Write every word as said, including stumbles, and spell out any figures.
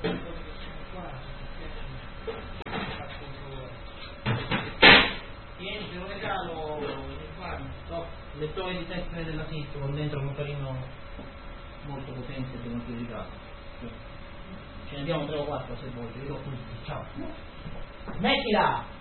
Tieni, te lo regalo, no, lettore di teste della Cisco con dentro un motorino molto potente per motivi di caso. Ce ne abbiamo tre o quattro se vuoi, io così, ciao. Mettila!